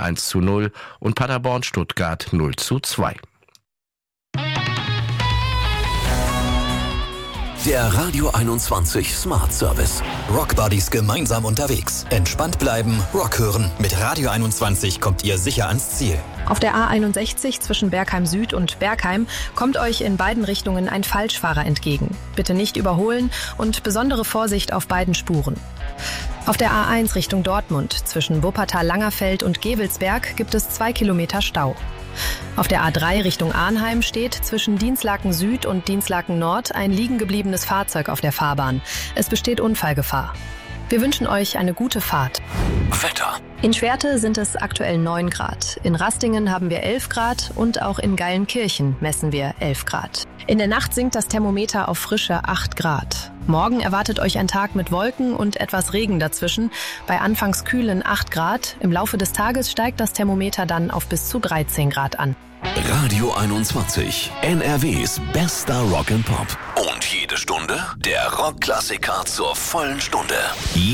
1:0 und Paderborn-Stuttgart 0:2. Der Radio 21 Smart Service. Rock Buddies gemeinsam unterwegs. Entspannt bleiben, Rock hören. Mit Radio 21 kommt ihr sicher ans Ziel. Auf der A61 zwischen Bergheim Süd und Bergheim kommt euch in beiden Richtungen ein Falschfahrer entgegen. Bitte nicht überholen und besondere Vorsicht auf beiden Spuren. Auf der A1 Richtung Dortmund zwischen Wuppertal-Langerfeld und Gevelsberg gibt es 2 Kilometer Stau. Auf der A3 Richtung Arnheim steht zwischen Dinslaken Süd und Dinslaken Nord ein liegen gebliebenes Fahrzeug auf der Fahrbahn. Es besteht Unfallgefahr. Wir wünschen euch eine gute Fahrt. Wetter. In Schwerte sind es aktuell 9 Grad. In Rastingen haben wir 11 Grad und auch in Geilenkirchen messen wir 11 Grad. In der Nacht sinkt das Thermometer auf frische 8 Grad. Morgen erwartet euch ein Tag mit Wolken und etwas Regen dazwischen. Bei anfangs kühlen 8 Grad. Im Laufe des Tages steigt das Thermometer dann auf bis zu 13 Grad an. Radio 21. NRWs bester Rock and Pop. Und jede Stunde der Rockklassiker zur vollen Stunde.